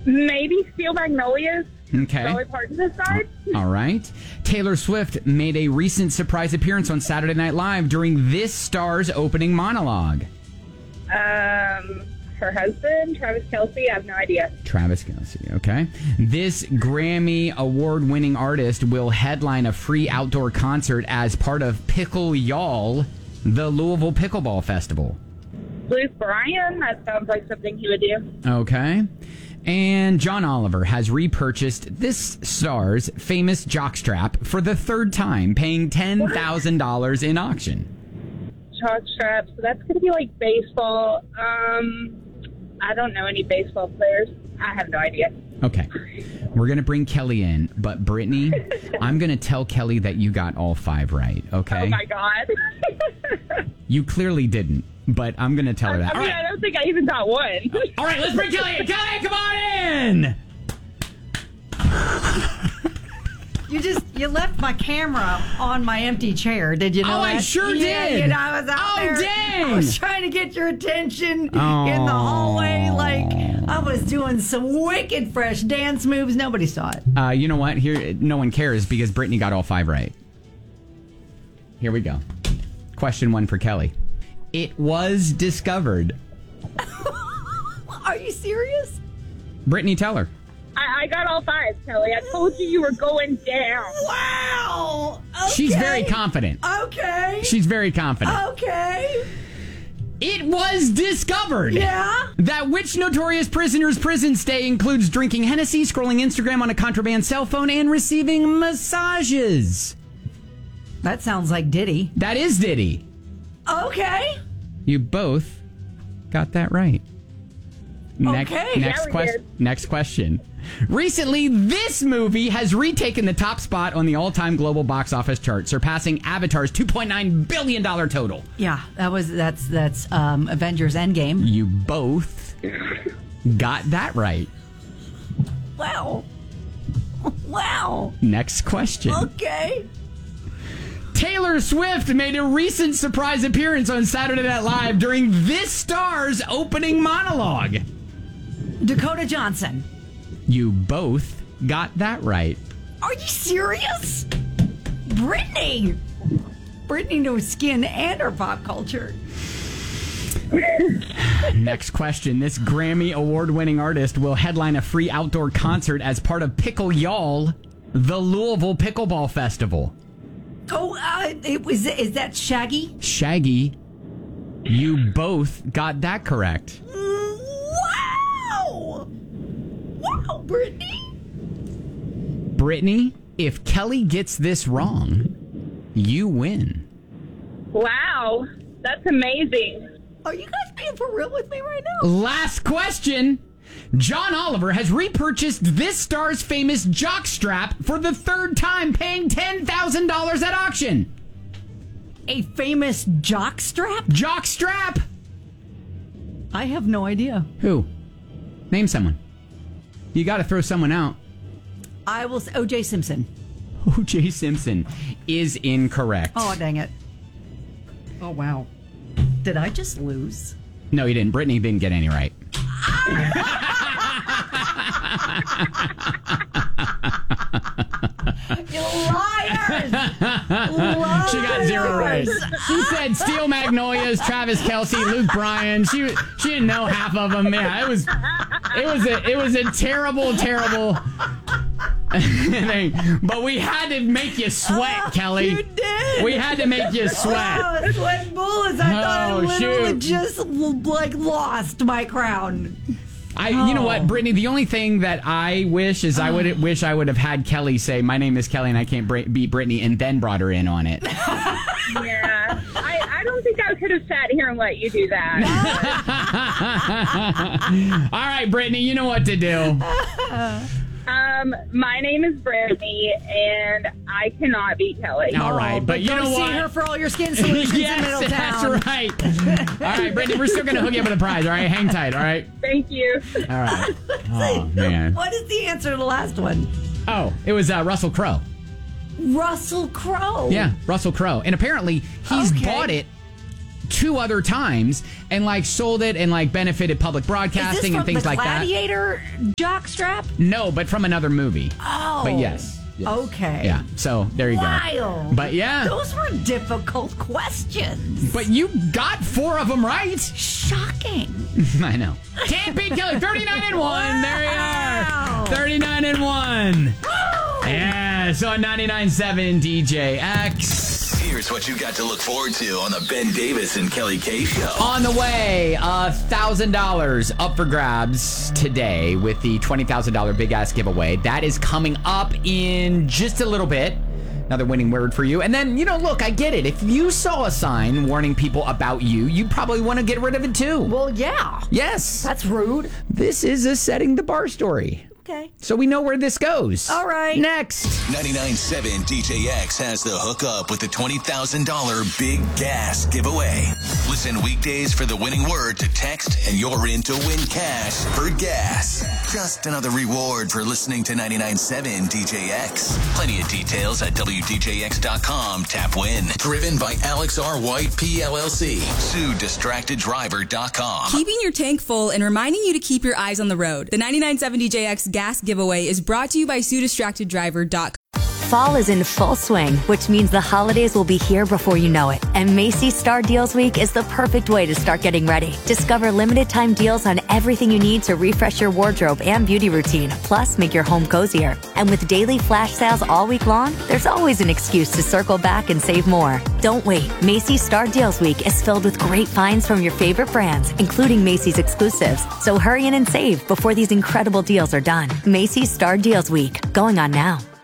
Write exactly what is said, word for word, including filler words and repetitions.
Maybe Steel Magnolias. Okay. Dolly Parton's side. All right. Taylor Swift made a recent surprise appearance on Saturday Night Live during this star's opening monologue. Um, her husband, Travis Kelce. I have no idea. Travis Kelce, okay. This Grammy award-winning artist will headline a free outdoor concert as part of Pickle Y'all, the Louisville Pickleball Festival. Luke Bryan. That sounds like something he would do. Okay. And John Oliver has repurchased this star's famous jockstrap for the third time, paying ten thousand dollars in auction. Chalk straps. So that's going to be like baseball. Um, I don't know any baseball players. I have no idea. Okay. We're going to bring Kelly in, but Brittany, I'm going to tell Kelly that you got all five right, okay? Oh, my God. You clearly didn't, but I'm going to tell her that. I All mean, right. I don't think I even got one. All right, let's bring Kelly in. Kelly, come on in! You just, you left my camera on my empty chair. Did you know Oh, that? I sure yeah, did. You know, I was out Oh, there. dang. I was trying to get your attention Oh. in the hallway. Like, I was doing some wicked fresh dance moves. Nobody saw it. Uh, you know what? Here, no one cares because Brittany got all five right. Here we go. Question one for Kelly. It was discovered. Are you serious? Brittany, tell her. I, I got all five, Kelly. I told you you were going down. Wow. Okay. She's very confident. Okay. She's very confident. Okay. It was discovered Yeah. that which notorious prisoner's prison stay includes drinking Hennessy, scrolling Instagram on a contraband cell phone, and receiving massages. That sounds like Diddy. That is Diddy. Okay. You both got that right. Next, Okay. next, Yeah, we quest- did. next question. Recently, this movie has retaken the top spot on the all-time global box office chart, surpassing Avatar's two point nine billion dollars total. Yeah, that was that's that's um, Avengers Endgame. You both got that right. Wow. Wow. Next question. Okay. Taylor Swift made a recent surprise appearance on Saturday Night Live during this star's opening monologue. Dakota Johnson. You both got that right. Are you serious? Britney. Britney knows skin and her pop culture. Next question. This Grammy award-winning artist will headline a free outdoor concert as part of Pickle Y'all, the Louisville Pickleball Festival. Oh, uh, it was. Is that Shaggy? Shaggy, you both got that correct. Wow! Wow, Brittany. Brittany, if Kelly gets this wrong, you win. Wow. That's amazing. Are you guys being for real with me right now? Last question. John Oliver has repurchased this star's famous jockstrap for the third time, paying ten thousand dollars at auction. A famous jockstrap? Jockstrap? I have no idea. Who? Name someone. You got to throw someone out. I will say O J Simpson. O J Simpson is incorrect. Oh, dang it. Oh, wow. Did I just lose? No, you didn't. Brittany didn't get any right. You liars! Liars! She got zero right. She said Steel Magnolias, Travis Kelce, Luke Bryan. She she didn't know half of them. Yeah, it was it was a it was a terrible, terrible thing. But we had to make you sweat, Oh, Kelly. You did. We had to make you sweat. Oh, sweat bullets! I thought I Oh, literally shoot. just like lost my crown. I, you know Oh. what, Brittany? The only thing that I wish is I would wish I would have had Kelly say, "My name is Kelly, and I can't bra- beat Brittany," and then brought her in on it. Yeah. I, I don't think I could have sat here and let you do that. All right, Brittany, you know what to do. Um, my name is Brittany, and I cannot beat Kelly. All right, but you go know see what? her for all your skin solutions in Yes, Middletown. that's right. All right, Brittany, we're still going to hook you up with a prize, all right? Hang tight, all right? Thank you. All right. Oh, man. What is the answer to the last one? Oh, it was uh, Russell Crowe. Russell Crowe. Yeah, Russell Crowe. And apparently he's Okay. bought it two other times and like sold it and like benefited public broadcasting and things like that. Gladiator jockstrap? No, but from another movie. Oh. But yes. yes. Okay. Yeah. So there you Wild. go. But yeah. Those were difficult questions. But you got four of them right. Shocking. I know. Can't beat Kelly. thirty-nine and one. There you Wow. are. thirty-nine and one. Yeah. So on ninety-nine point seven D J X. Here's what you got to look forward to on the Ben Davis and Kelly K Show. On the way, one thousand dollars up for grabs today with the twenty thousand dollars Big Ass giveaway. That is coming up in just a little bit. Another winning word for you. And then, you know, look, I get it. If you saw a sign warning people about you, you'd probably want to get rid of it too. Well, yeah. Yes. That's rude. This is a setting the bar story. Okay. So we know where this goes. All right. Next. ninety-nine point seven D J X has the hookup with the twenty thousand dollars Big Gas giveaway. Listen weekdays for the winning word to text, and you're in to win cash for gas. Just another reward for listening to ninety-nine point seven D J X. Plenty of details at W D J X dot com. Tap win. Driven by Alex R. White, P L L C. Sue Distracted Driver dot com. Keeping your tank full and reminding you to keep your eyes on the road. The ninety-nine point seven D J X gas giveaway is brought to you by Sue Distracted Driver dot com. Fall is in full swing, which means the holidays will be here before you know it. And Macy's Star Deals Week is the perfect way to start getting ready. Discover limited time deals on everything you need to refresh your wardrobe and beauty routine, plus make your home cozier. And with daily flash sales all week long, there's always an excuse to circle back and save more. Don't wait. Macy's Star Deals Week is filled with great finds from your favorite brands, including Macy's exclusives. So hurry in and save before these incredible deals are done. Macy's Star Deals Week, going on now.